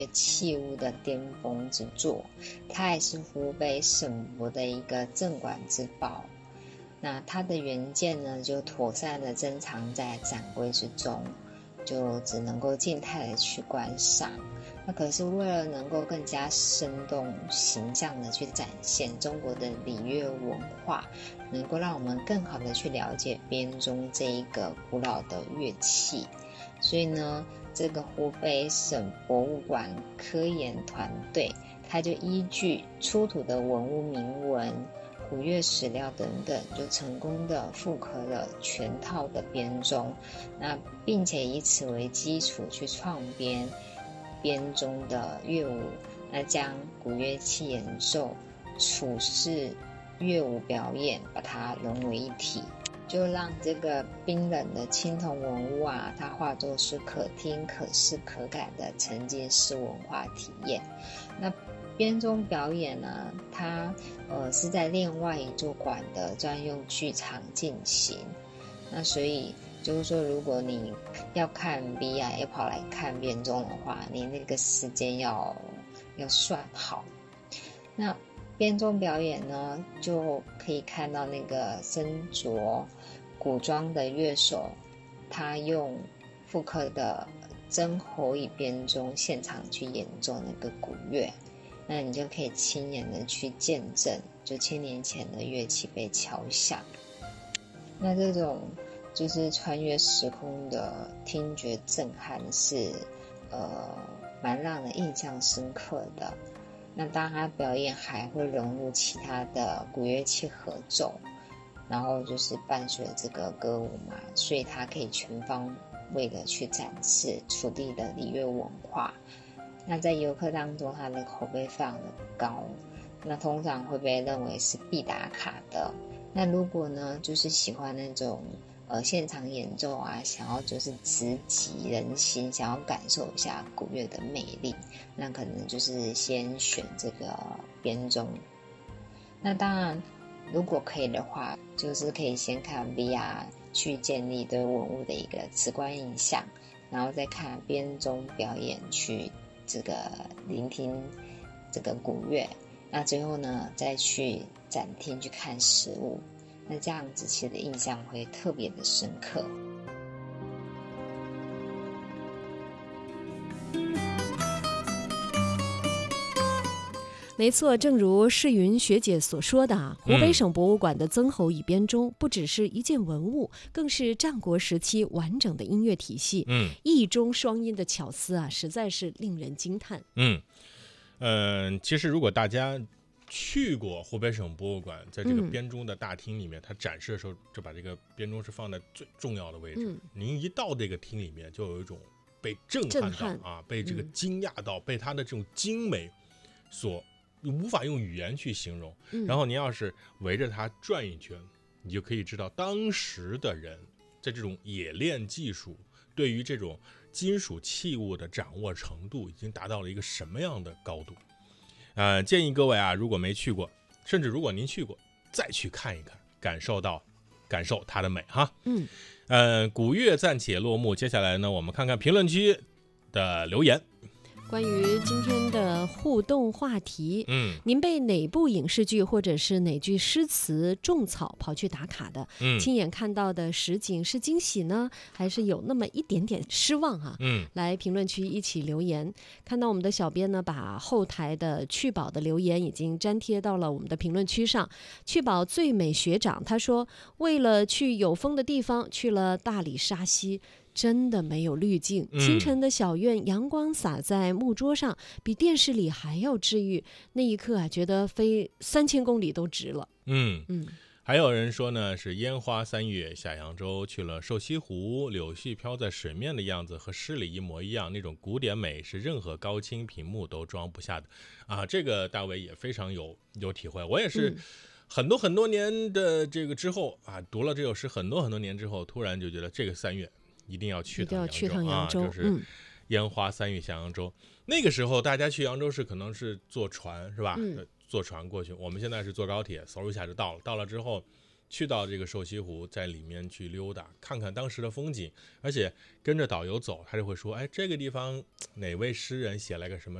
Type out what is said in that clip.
器物的巅峰之作，它也是湖北省博的一个镇馆之宝。那它的原件呢，就妥善的珍藏在展柜之中，就只能够静态的去观赏。那可是为了能够更加生动形象的去展现中国的礼乐文化，能够让我们更好的去了解编钟这一个古老的乐器，所以呢，这个湖北省博物馆科研团队，它就依据出土的文物铭文、古乐史料等等，就成功的复刻了全套的编钟，那并且以此为基础去创编编钟的乐舞，那将古乐器演奏、处事、乐舞表演，把它融为一体，就让这个冰冷的青铜文物啊，它化作是可听、可视、可感的沉浸式文化体验。那编钟表演呢，它是在另外一座馆的专用剧场进行。那所以就是说，如果你要看 V 啊，要跑来看编钟的话，你那个时间要算好。那编钟表演呢，就可以看到那个身着古装的乐手，他用复刻的真侯乙编钟现场去演奏那个古乐，那你就可以亲眼的去见证，就1000年前的乐器被敲响。那这种就是穿越时空的听觉震撼是蛮让人印象深刻的。那当然表演还会融入其他的古乐器合奏，然后就是伴随这个歌舞嘛，所以它可以全方位的去展示楚地的礼乐文化。那在游客当中，它的口碑非常的高，那通常会被认为是必打卡的。那如果呢，就是喜欢那种现场演奏啊，想要就是直击人心，想要感受一下古乐的魅力，那可能就是先选这个编钟。那当然，如果可以的话，就是可以先看 VR 去建立对文物的一个直观印象，然后再看编钟表演去这个聆听这个古乐，那最后呢再去展厅去看实物，那这样子其实印象会特别的深刻。 没错，正如世云学姐所说的啊，湖北省博物馆的曾侯乙编钟不只是一件文物，更是战国时期完整的音乐体系。一中双音的巧思啊，实在是令人惊叹。 其实如果大家去过湖北省博物馆，在这个编钟的大厅里面，它展示的时候就把这个编钟是放在最重要的位置。您一到这个厅里面，就有一种被震撼到啊，被这个惊讶到，被它的这种精美所无法用语言去形容。然后您要是围着它转一圈，你就可以知道当时的人在这种冶炼技术，对于这种金属器物的掌握程度已经达到了一个什么样的高度。建议各位啊，如果没去过，甚至如果您去过，再去看一看，感受它的美哈。古乐暂且落幕，接下来呢，我们看看评论区的留言。 关于今天的互动话题，您被哪部影视剧或者是哪句诗词种草跑去打卡的？亲眼看到的实景是惊喜呢，还是有那么一点点失望啊？来评论区一起留言。看到我们的小编呢，把后台的趣宝的留言已经粘贴到了我们的评论区上。趣宝最美学长他说，为了去有风的地方，去了大理沙溪。真的没有滤镜，清晨的小院，阳光洒在木桌上，比电视里还要治愈。那一刻啊，觉得飞3000公里都值了。 还有人说呢，是烟花3月下扬州，去了瘦西湖，柳絮飘在水面的样子和诗里一模一样，那种古典美是任何高清屏幕都装不下的啊。这个大伟也非常有体会，我也是很多年的这个之后啊，读了这首诗很多年之后，突然就觉得这个3月一定要去趟扬州啊，就是烟花3月下扬州。那个时候大家去扬州是可能是坐船是吧？坐船过去，我们现在是坐高铁，嗖一下就到了。到了之后， 去到这个瘦西湖，在里面去溜达，看看当时的风景，而且跟着导游走，他就会说，哎，这个地方哪位诗人写了个什么